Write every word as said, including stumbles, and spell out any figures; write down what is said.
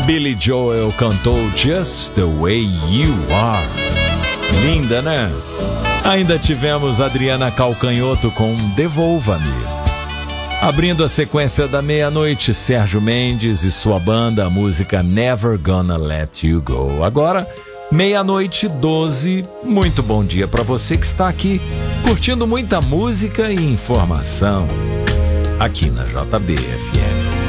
Billy Joel cantou Just the Way You Are. Linda, né? Ainda tivemos Adriana Calcanhoto com Devolva-me. Abrindo a sequência da meia-noite, Sérgio Mendes e sua banda, a música Never Gonna Let You Go. Agora, meia-noite doze, muito bom dia para você que está aqui, curtindo muita música e informação, aqui na J B F M.